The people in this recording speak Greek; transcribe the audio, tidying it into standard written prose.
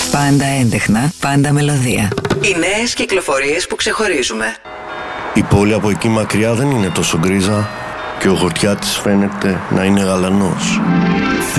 Πάντα έντεχνα, πάντα μελωδία. Οι νέες κυκλοφορίες που ξεχωρίζουμε. Η πόλη από εκεί μακριά δεν είναι τόσο γκρίζα και ο χορτιάτης φαίνεται να είναι γαλανός.